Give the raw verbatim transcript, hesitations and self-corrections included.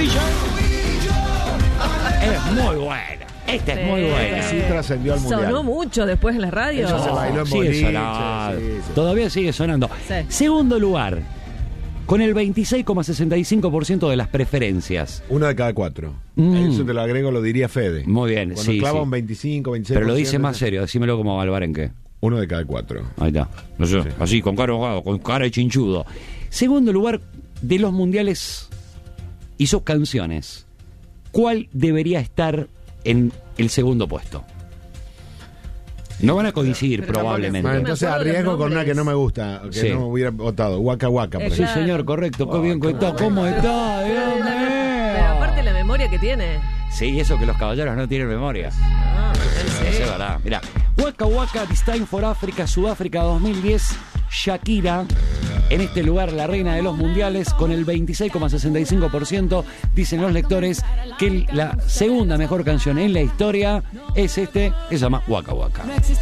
Es muy buena. Esta Sí. es muy buena. Sí, trascendió al mundial. Sonó mucho después en la radio. Eso se bailó en Sigue boliche, sonando. sí, sí. Todavía sigue sonando. Sí. Segundo lugar, con el veintiséis coma sesenta y cinco por ciento de las preferencias. Uno de cada cuatro. Mm. Eso te lo agrego, lo diría Fede. Muy bien, Cuando sí, clava sí. un veinticinco, veintiséis Pero lo por dice ciento, más serio, decímelo como Alvarenque. Uno de cada cuatro. Ahí está. No sé, Sí. así, con cara enojado, con cara de chinchudo. Segundo lugar de los mundiales y sus canciones. ¿Cuál debería estar en el segundo puesto? No van a coincidir Pero probablemente. Bueno, me entonces acuerdo los arriesgo con una nombres. que no me gusta, que Sí. no hubiera votado. Waka Waka, por Eh, Sí, ejemplo. claro. señor, correcto. Qué bien que está. ¿Cómo está? Dios Pero, la- mío. pero aparte la memoria que tiene. Sí, eso que los caballeros no tienen memoria. Ah, Eso es verdad. Mirá, Waka Waka, This Time for Africa, Sudáfrica dos mil diez, Shakira. En este lugar, la reina de los mundiales, con el veintiséis coma sesenta y cinco por ciento, dicen los lectores que la segunda mejor canción en la historia es este, que se llama Waka Waka.